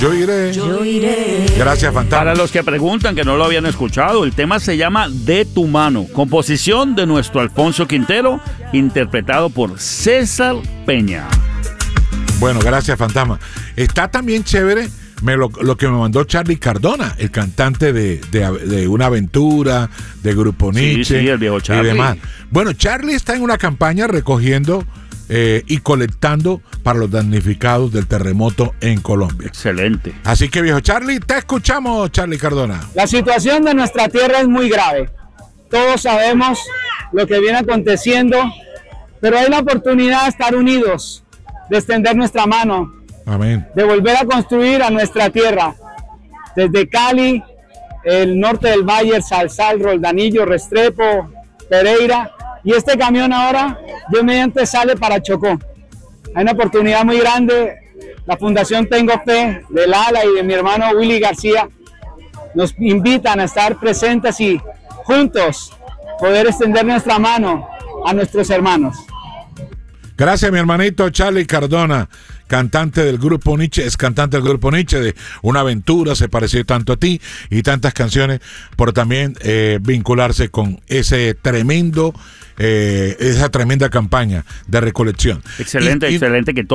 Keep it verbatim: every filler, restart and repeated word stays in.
Yo iré. Yo iré. Gracias, Fantasma. Para los que preguntan que no lo habían escuchado, el tema se llama De tu mano, composición de nuestro Alfonso Quintero, interpretado por César Peña. Bueno, gracias, Fantasma. Está también chévere me lo, lo que me mandó Charlie Cardona, el cantante de, de, de Una Aventura, de Grupo Nietzsche. Sí, sí, el viejo Charlie. Y demás. Bueno, Charlie está en una campaña recogiendo eh, y colectando para los damnificados del terremoto en Colombia. Excelente. Así que, viejo Charlie, te escuchamos, Charlie Cardona. La situación de nuestra tierra es muy grave. Todos sabemos lo que viene aconteciendo, pero hay la oportunidad de estar unidos, de extender nuestra mano, Amén. de volver a construir a nuestra tierra. Desde Cali, el norte del Valle, el Salsal, Roldanillo, Restrepo, Pereira, y este camión ahora, Dios mediante, sale para Chocó. Hay una oportunidad muy grande. La Fundación Tengo Fe, de Lala y de mi hermano Willy García, nos invitan a estar presentes y juntos poder extender nuestra mano a nuestros hermanos. Gracias, mi hermanito Charlie Cardona, cantante del Grupo Nietzsche, es cantante del Grupo Nietzsche, de Una Aventura, se pareció tanto a ti, y tantas canciones, por también eh, vincularse con ese tremendo, eh, esa tremenda campaña de recolección. Excelente, Y- y- excelente que